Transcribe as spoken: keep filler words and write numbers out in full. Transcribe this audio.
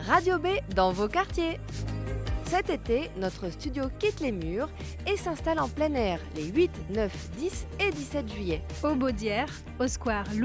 Radio B dans vos quartiers. Cet été, notre studio quitte les murs et s'installe en plein air les huit, neuf, dix et dix-sept juillet. Au Baudière, au square